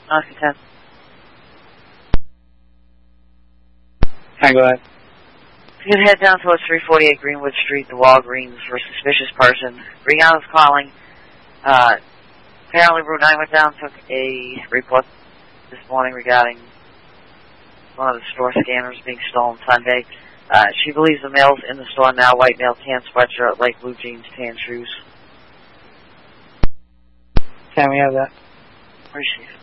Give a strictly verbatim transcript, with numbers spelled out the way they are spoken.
Okay, ten. Hi, go ahead. You can head down towards three forty-eight Greenwood Street, the Walgreens, for a suspicious person. Brianna's calling. Uh, apparently Route nine went down, took a report this morning regarding one of the store scanners being stolen Sunday. Uh, she believes the mail's in the store now, white male, tan sweatshirt, light blue jeans, tan shoes. Can we have that? Appreciate it.